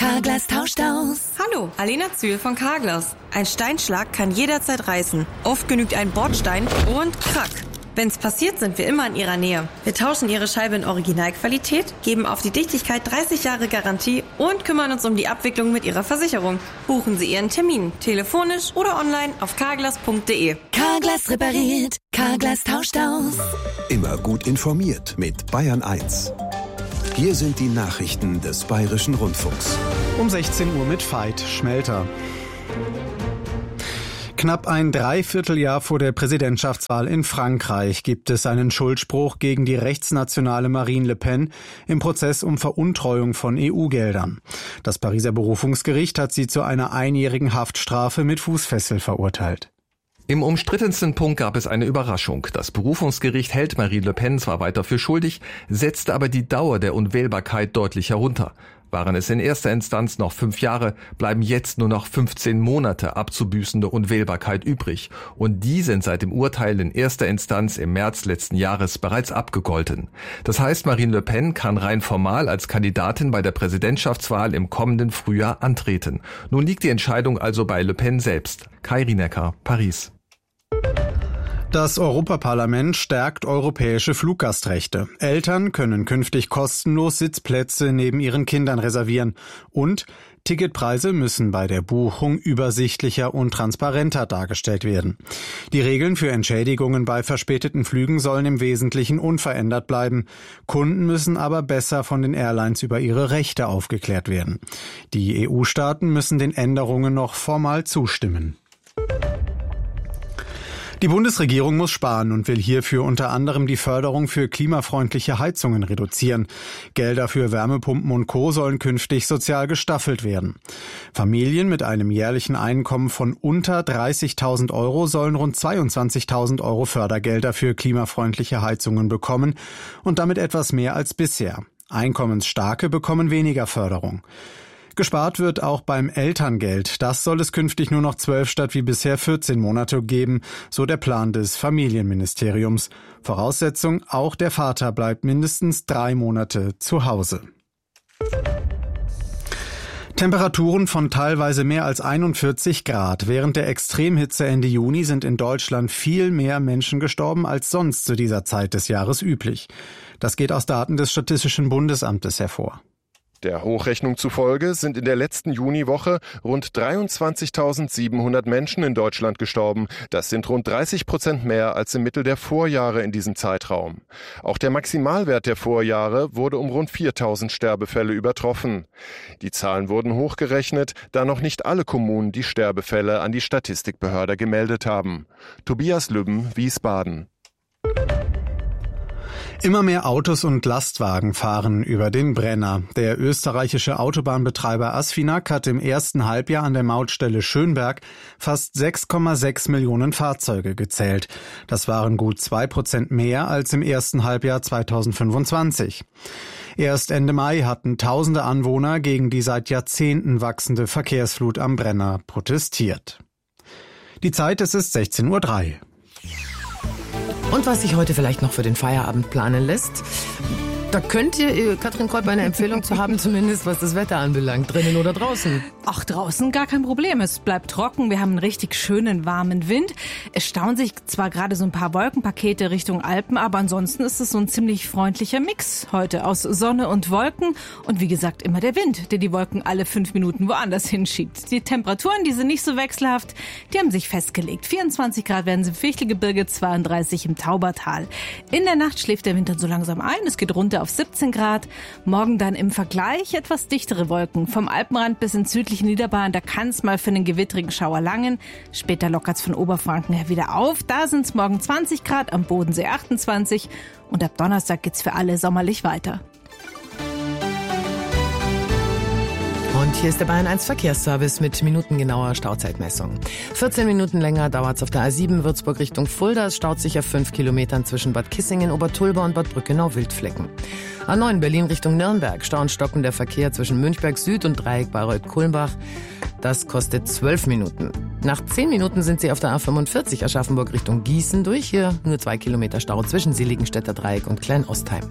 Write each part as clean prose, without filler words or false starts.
Carglass tauscht aus. Hallo, Alena Zühl von Carglass. Ein Steinschlag kann jederzeit reißen. Oft genügt ein Bordstein und krack. Wenn's passiert, sind wir immer in Ihrer Nähe. Wir tauschen Ihre Scheibe in Originalqualität, geben auf die Dichtigkeit 30 Jahre Garantie und kümmern uns um die Abwicklung mit Ihrer Versicherung. Buchen Sie Ihren Termin, telefonisch oder online auf carglass.de. Carglass repariert, Carglass tauscht aus. Immer gut informiert mit Bayern 1. Hier sind die Nachrichten des Bayerischen Rundfunks. Um 16 Uhr mit Veit Schmelter. Knapp ein Dreivierteljahr vor der Präsidentschaftswahl in Frankreich gibt es einen Schuldspruch gegen die rechtsnationale Marine Le Pen im Prozess um Veruntreuung von EU-Geldern. Das Pariser Berufungsgericht hat sie zu einer einjährigen Haftstrafe mit Fußfessel verurteilt. Im umstrittensten Punkt gab es eine Überraschung. Das Berufungsgericht hält Marine Le Pen zwar weiter für schuldig, setzte aber die Dauer der Unwählbarkeit deutlich herunter. Waren es in erster Instanz noch 5 Jahre, bleiben jetzt nur noch 15 Monate abzubüßende Unwählbarkeit übrig. Und die sind seit dem Urteil in erster Instanz im März letzten Jahres bereits abgegolten. Das heißt, Marine Le Pen kann rein formal als Kandidatin bei der Präsidentschaftswahl im kommenden Frühjahr antreten. Nun liegt die Entscheidung also bei Le Pen selbst. Kai Rienecker, Paris. Das Europaparlament stärkt europäische Fluggastrechte. Eltern können künftig kostenlos Sitzplätze neben ihren Kindern reservieren. Und Ticketpreise müssen bei der Buchung übersichtlicher und transparenter dargestellt werden. Die Regeln für Entschädigungen bei verspäteten Flügen sollen im Wesentlichen unverändert bleiben. Kunden müssen aber besser von den Airlines über ihre Rechte aufgeklärt werden. Die EU-Staaten müssen den Änderungen noch formal zustimmen. Die Bundesregierung muss sparen und will hierfür unter anderem die Förderung für klimafreundliche Heizungen reduzieren. Gelder für Wärmepumpen und Co. sollen künftig sozial gestaffelt werden. Familien mit einem jährlichen Einkommen von unter 30.000 Euro sollen rund 22.000 Euro Fördergelder für klimafreundliche Heizungen bekommen und damit etwas mehr als bisher. Einkommensstarke bekommen weniger Förderung. Gespart wird auch beim Elterngeld. Das soll es künftig nur noch 12 statt wie bisher 14 Monate geben, so der Plan des Familienministeriums. Voraussetzung, auch der Vater bleibt mindestens 3 Monate zu Hause. Temperaturen von teilweise mehr als 41 Grad. Während der Extremhitze Ende Juni sind in Deutschland viel mehr Menschen gestorben als sonst zu dieser Zeit des Jahres üblich. Das geht aus Daten des Statistischen Bundesamtes hervor. Der Hochrechnung zufolge sind in der letzten Juniwoche rund 23.700 Menschen in Deutschland gestorben. Das sind rund 30% mehr als im Mittel der Vorjahre in diesem Zeitraum. Auch der Maximalwert der Vorjahre wurde um rund 4.000 Sterbefälle übertroffen. Die Zahlen wurden hochgerechnet, da noch nicht alle Kommunen die Sterbefälle an die Statistikbehörde gemeldet haben. Tobias Lübben, Wiesbaden. Immer mehr Autos und Lastwagen fahren über den Brenner. Der österreichische Autobahnbetreiber Asfinag hat im ersten Halbjahr an der Mautstelle Schönberg fast 6,6 Millionen Fahrzeuge gezählt. Das waren gut 2% mehr als im ersten Halbjahr 2025. Erst Ende Mai hatten tausende Anwohner gegen die seit Jahrzehnten wachsende Verkehrsflut am Brenner protestiert. Die Zeit, es ist 16:03 Uhr. Und was sich heute vielleicht noch für den Feierabend planen lässt, da könnt ihr, Katrin Kolb, eine Empfehlung zu haben, zumindest was das Wetter anbelangt, drinnen oder draußen. Ach, draußen gar kein Problem. Es bleibt trocken, wir haben einen richtig schönen, warmen Wind. Es stauen sich zwar gerade so ein paar Wolkenpakete Richtung Alpen, aber ansonsten ist es so ein ziemlich freundlicher Mix heute aus Sonne und Wolken. Und wie gesagt, immer der Wind, der die Wolken alle 5 Minuten woanders hinschiebt. Die Temperaturen, die sind nicht so wechselhaft, die haben sich festgelegt. 24 Grad werden es im Fichtelgebirge, 32 im Taubertal. In der Nacht schläft der Wind dann so langsam ein, es geht runter auf 17 Grad. Morgen dann im Vergleich etwas dichtere Wolken. Vom Alpenrand bis ins südliche Niederbayern, da kann es mal für einen gewittrigen Schauer langen. Später lockert es von Oberfranken her wieder auf. Da sind es morgen 20 Grad, am Bodensee 28. Und ab Donnerstag geht's für alle sommerlich weiter. Und hier ist der Bayern 1 Verkehrsservice mit minutengenauer Stauzeitmessung. 14 Minuten länger dauert es auf der A7 Würzburg Richtung Fulda. Es staut sich auf 5 Kilometern zwischen Bad Kissingen, Obertulba und Bad Brückenau-Wildflecken. A9 Berlin Richtung Nürnberg. Stau und stockender Verkehr zwischen Münchberg Süd und Dreieck Bayreuth-Kulmbach. Das kostet 12 Minuten. Nach 10 Minuten sind Sie auf der A45 Aschaffenburg Richtung Gießen durch. Hier nur 2 Kilometer Stau zwischen Seligenstädter Dreieck und Kleinostheim.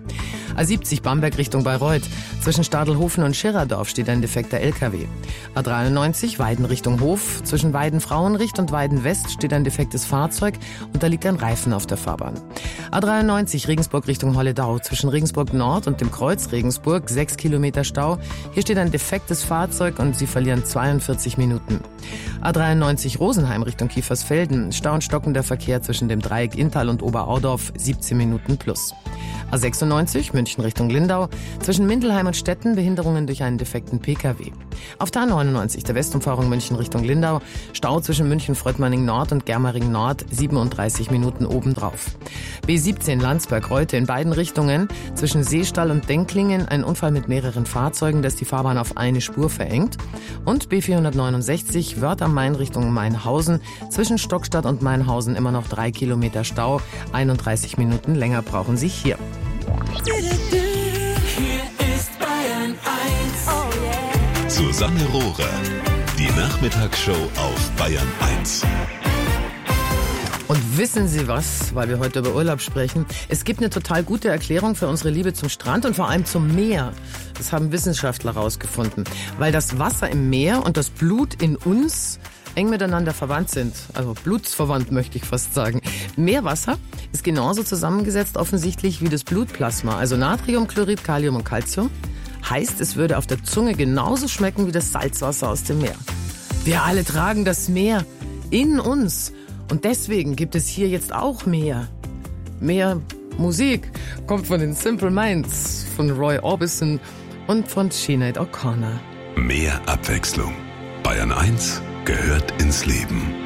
A70 Bamberg Richtung Bayreuth. Zwischen Stadelhofen und Schirradorf steht ein defekter LKW. A93 Weiden Richtung Hof. Zwischen Weiden-Frauenricht und Weiden-West steht ein defektes Fahrzeug und da liegt ein Reifen auf der Fahrbahn. A93 Regensburg Richtung Holledau. Zwischen Regensburg Nord und dem Kreuz Regensburg 6 Kilometer Stau. Hier steht ein defektes Fahrzeug und Sie verlieren 42 Minuten. A93 Rosenheim Richtung Kiefersfelden. Stau und stockender Verkehr zwischen dem Dreieck Inntal und Oberaudorf 17 Minuten plus. A96 München Richtung Lindau. Zwischen Mindelheim und Stetten Behinderungen durch einen defekten Pkw. Auf der A99 der Westumfahrung München Richtung Lindau. Stau zwischen München-Fröttmanning Nord und Germering Nord 37 Minuten obendrauf. B17 Landsberg-Reute in beiden Richtungen. Zwischen Seestall und Denklingen ein Unfall mit mehreren Fahrzeugen, das die Fahrbahn auf eine Spur verengt. Und B469 Wörth am Main Richtung Mainhausen. Zwischen Stockstadt und Mainhausen immer noch 3 Kilometer Stau. 31 Minuten länger brauchen Sie hier. Hier ist Bayern 1. Oh yeah. Susanne Rohrer, die Nachmittagsshow auf Bayern 1. Und wissen Sie was, weil wir heute über Urlaub sprechen? Es gibt eine total gute Erklärung für unsere Liebe zum Strand und vor allem zum Meer. Das haben Wissenschaftler herausgefunden. Weil das Wasser im Meer und das Blut in uns eng miteinander verwandt sind. Also blutsverwandt möchte ich fast sagen. Meerwasser ist genauso zusammengesetzt offensichtlich wie das Blutplasma. Also Natriumchlorid, Kalium und Calcium. Heißt, es würde auf der Zunge genauso schmecken wie das Salzwasser aus dem Meer. Wir alle tragen das Meer in uns. Und deswegen gibt es hier jetzt auch mehr. Mehr Musik kommt von den Simple Minds, von Roy Orbison und von Sinead O'Connor. Mehr Abwechslung. Bayern 1 gehört ins Leben.